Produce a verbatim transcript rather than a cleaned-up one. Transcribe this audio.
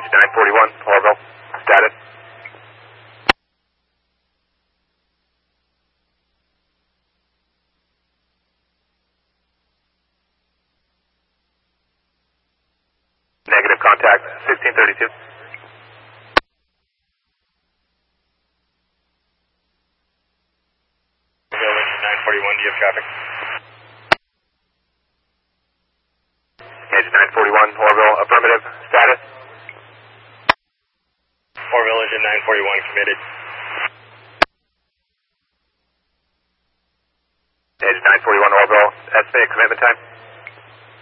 Edge nine forty-one, Orville. Status. Negative contact, sixteen thirty-two. nine forty-one, do you have traffic? Edge nine forty-one, Orville, affirmative. Status? Orville, engine nine forty-one, committed. Edge nine forty-one, Orville, estimate commitment time?